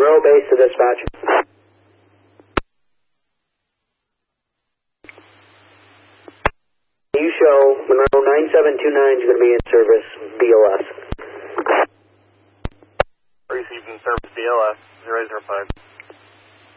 Monroe base to dispatch. You show Monroe 9729 is going to be in service, BLS. Received in service, BLS, 005.